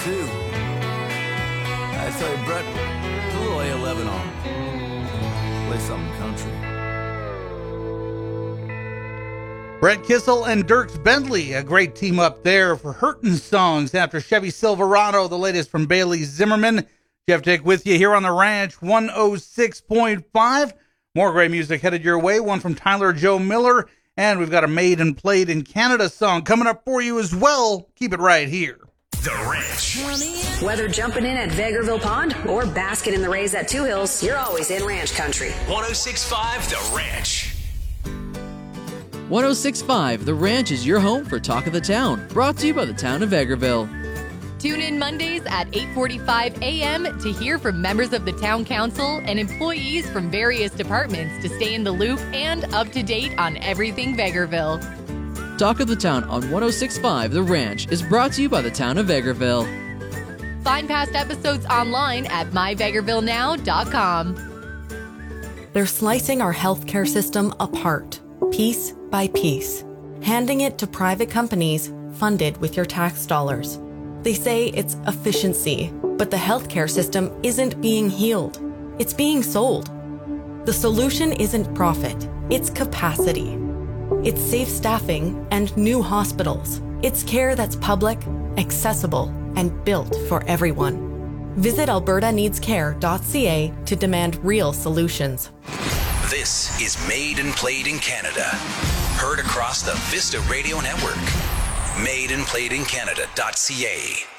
too. I tell you, Brett, put a little A11 on. Play something country. Brett Kissel and Dierks Bentley, a great team up there for Hurtin' Songs after Chevy Silverado, the latest from Bailey Zimmerman. Jeff Dick with you here on the Ranch 106.5. More great music headed your way. One from Tyler Joe Miller, and we've got a Made and Played in Canada song coming up for you as well. Keep it right here. The Ranch. Whether jumping in at Vegreville Pond or basking in the rays at Two Hills, you're always in ranch country. 106.5 The Ranch. 106.5 The Ranch is your home for Talk of the Town, brought to you by the town of Vegreville. Tune in Mondays at 8:45 a.m. to hear from members of the town council and employees from various departments to stay in the loop and up to date on everything Vegreville. Talk of the Town on 106.5 The Ranch is brought to you by the town of Vegreville. Find past episodes online at myvegrevillenow.com. They're slicing our healthcare system apart, piece by piece, handing it to private companies funded with your tax dollars. They say it's efficiency, but the healthcare system isn't being healed. It's being sold. The solution isn't profit, it's capacity. It's safe staffing and new hospitals. It's care that's public, accessible, and built for everyone. Visit albertaneedscare.ca to demand real solutions. This is Made and Played in Canada. Heard across the Vista Radio Network. Made and Played in Canada.ca.